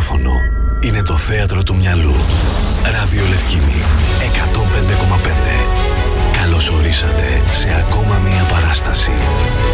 ραδιόφωνο είναι το θέατρο του μυαλού. Ραδιολευκίνη 105,5. Καλώς ορίσατε σε ακόμα μία παράσταση.